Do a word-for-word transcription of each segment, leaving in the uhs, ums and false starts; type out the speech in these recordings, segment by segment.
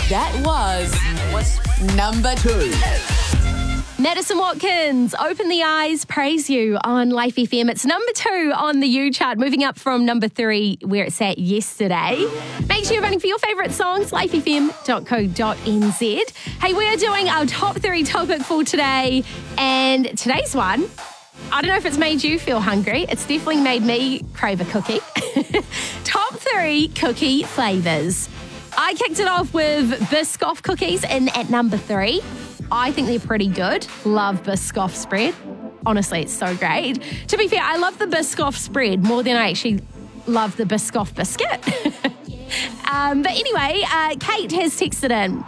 That was number two. Madison Watkins, Open the Eyes, Praise You on Life F M. It's number two on the U chart, moving up from number three where it sat yesterday. Make sure you're voting for your favourite songs, life f m dot co dot n z. Hey, we're doing our top three topic for today, and today's one, I don't know if it's made you feel hungry. It's definitely made me crave a cookie. Top three cookie flavours. I kicked it off with Biscoff cookies in at number three. I think they're pretty good. Love Biscoff spread. Honestly, it's so great. To be fair, I love the Biscoff spread more than I actually love the Biscoff biscuit. um, but anyway, uh, Kate has texted in.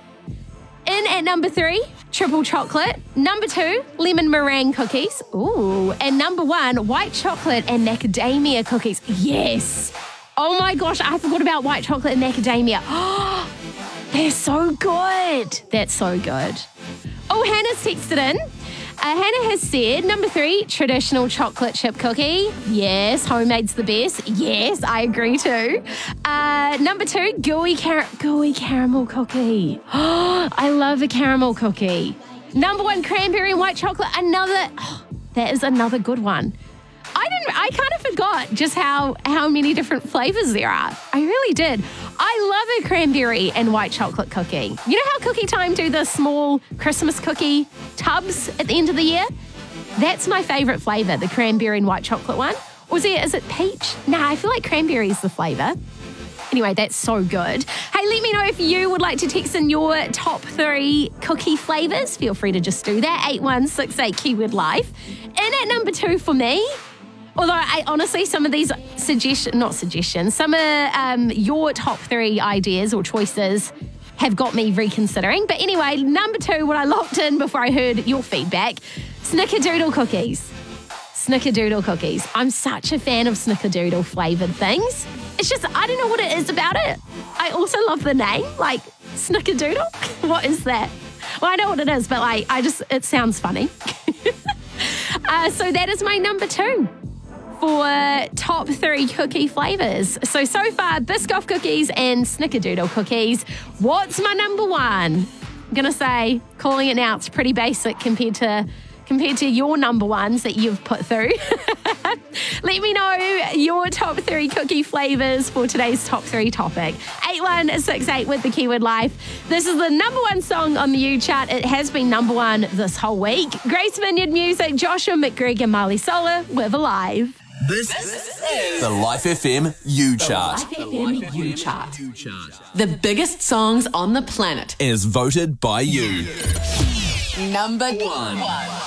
In at number three, triple chocolate. Number two, lemon meringue cookies. Ooh. And number one, white chocolate and macadamia cookies. Yes. Oh my gosh, I forgot about white chocolate and macadamia. Oh, they're so good. That's so good. Oh, Hannah's texted in. Uh, Hannah has said, number three, traditional chocolate chip cookie. Yes, homemade's the best. Yes, I agree too. Uh, number two, gooey, car- gooey caramel cookie. Oh, I love a caramel cookie. Number one, cranberry and white chocolate. Another, oh, that is another good one. I didn't. I kind of forgot just how, how many different flavours there are. I really did. I love a cranberry and white chocolate cookie. You know how Cookie Time do the small Christmas cookie tubs at the end of the year? That's my favourite flavour, the cranberry and white chocolate one. Or is it, is it peach? Nah, I feel like cranberry is the flavour. Anyway, that's so good. Hey, let me know if you would like to text in your top three cookie flavours. Feel free to just do that. eight one six eight Keyword Life. In at number two for me, although I honestly, some of these suggestions, not suggestions, some of um, your top three ideas or choices have got me reconsidering. But anyway, number two, what I locked in before I heard your feedback, Snickerdoodle cookies. Snickerdoodle cookies. I'm such a fan of Snickerdoodle flavoured things. It's just, I don't know what it is about it. I also love the name, like Snickerdoodle. What is that? Well, I know what it is, but like, I just, it sounds funny. uh, so that is my number two for top three cookie flavours. So, so far, Biscoff cookies and Snickerdoodle cookies. What's my number one? I'm going to say, calling it now, it's pretty basic compared to compared to your number ones that you've put through. Let me know your top three cookie flavours for today's top three topic. eight one six eight with the keyword life. This is the number one song on the U chart. It has been number one this whole week. Grace Vineyard Music, Joshua McGregor, Marley Solar with Alive. This, this is the Life F M U chart. Life F M U chart. The biggest songs on the planet is voted by you. Number one.